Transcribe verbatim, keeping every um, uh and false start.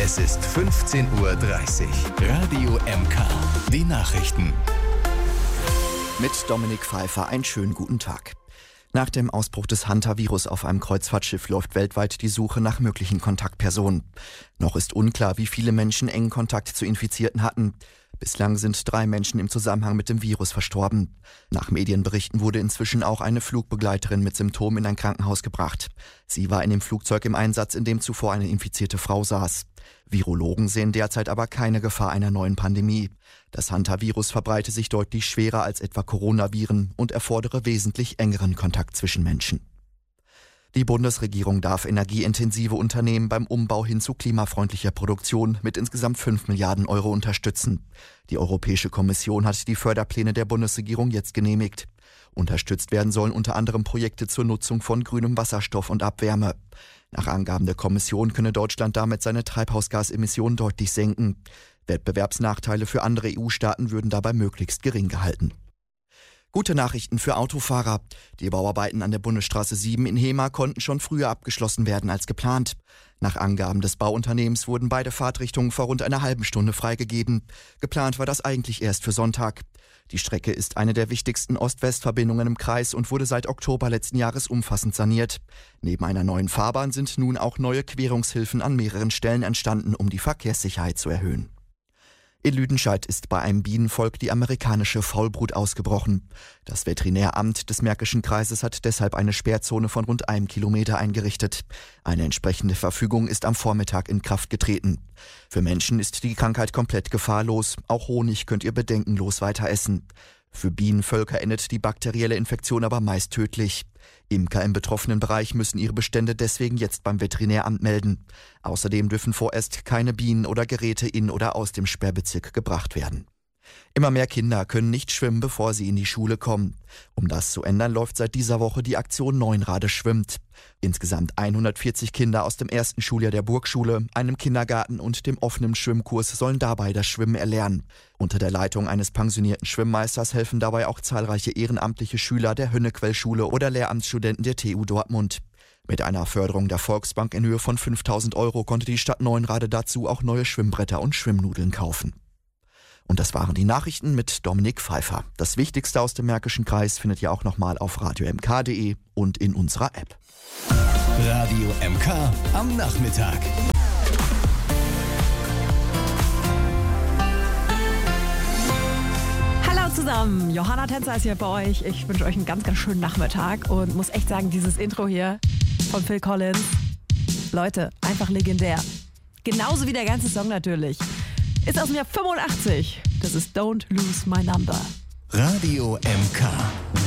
Es ist fünfzehn Uhr dreißig. Radio M K. Die Nachrichten. Mit Dominik Pfeiffer einen schönen guten Tag. Nach dem Ausbruch des Hantavirus auf einem Kreuzfahrtschiff läuft weltweit die Suche nach möglichen Kontaktpersonen. Noch ist unklar, wie viele Menschen engen Kontakt zu Infizierten hatten. Bislang sind drei Menschen im Zusammenhang mit dem Virus verstorben. Nach Medienberichten wurde inzwischen auch eine Flugbegleiterin mit Symptomen in ein Krankenhaus gebracht. Sie war in dem Flugzeug im Einsatz, in dem zuvor eine infizierte Frau saß. Virologen sehen derzeit aber keine Gefahr einer neuen Pandemie. Das Hantavirus verbreite sich deutlich schwerer als etwa Coronaviren und erfordere wesentlich engeren Kontakt zwischen Menschen. Die Bundesregierung darf energieintensive Unternehmen beim Umbau hin zu klimafreundlicher Produktion mit insgesamt fünf Milliarden Euro unterstützen. Die Europäische Kommission hat die Förderpläne der Bundesregierung jetzt genehmigt. Unterstützt werden sollen unter anderem Projekte zur Nutzung von grünem Wasserstoff und Abwärme. Nach Angaben der Kommission könne Deutschland damit seine Treibhausgasemissionen deutlich senken. Wettbewerbsnachteile für andere E U-Staaten würden dabei möglichst gering gehalten. Gute Nachrichten für Autofahrer. Die Bauarbeiten an der Bundesstraße sieben in Hemer konnten schon früher abgeschlossen werden als geplant. Nach Angaben des Bauunternehmens wurden beide Fahrtrichtungen vor rund einer halben Stunde freigegeben. Geplant war das eigentlich erst für Sonntag. Die Strecke ist eine der wichtigsten Ost-West-Verbindungen im Kreis und wurde seit Oktober letzten Jahres umfassend saniert. Neben einer neuen Fahrbahn sind nun auch neue Querungshilfen an mehreren Stellen entstanden, um die Verkehrssicherheit zu erhöhen. In Lüdenscheid ist bei einem Bienenvolk die amerikanische Faulbrut ausgebrochen. Das Veterinäramt des Märkischen Kreises hat deshalb eine Sperrzone von rund einem Kilometer eingerichtet. Eine entsprechende Verfügung ist am Vormittag in Kraft getreten. Für Menschen ist die Krankheit komplett gefahrlos. Auch Honig könnt ihr bedenkenlos weiter essen. Für Bienenvölker endet die bakterielle Infektion aber meist tödlich. Imker im betroffenen Bereich müssen ihre Bestände deswegen jetzt beim Veterinäramt melden. Außerdem dürfen vorerst keine Bienen oder Geräte in oder aus dem Sperrbezirk gebracht werden. Immer mehr Kinder können nicht schwimmen, bevor sie in die Schule kommen. Um das zu ändern, läuft seit dieser Woche die Aktion Neunrade schwimmt. Insgesamt hundertvierzig Kinder aus dem ersten Schuljahr der Burgschule, einem Kindergarten und dem offenen Schwimmkurs sollen dabei das Schwimmen erlernen. Unter der Leitung eines pensionierten Schwimmmeisters helfen dabei auch zahlreiche ehrenamtliche Schüler der Hönnequell-Schule oder Lehramtsstudenten der T U Dortmund. Mit einer Förderung der Volksbank in Höhe von fünftausend Euro konnte die Stadt Neunrade dazu auch neue Schwimmbretter und Schwimmnudeln kaufen. Und das waren die Nachrichten mit Dominik Pfeiffer. Das Wichtigste aus dem Märkischen Kreis findet ihr auch nochmal auf radio m k punkt d e und in unserer App. Radio M K am Nachmittag. Hallo zusammen, Johanna Tänzer ist hier bei euch. Ich wünsche euch einen ganz, ganz schönen Nachmittag und muss echt sagen, dieses Intro hier von Phil Collins, Leute, einfach legendär. Genauso wie der ganze Song natürlich. Ist aus dem Jahr fünfundachtzig. Das ist Don't Lose My Number. Radio M K.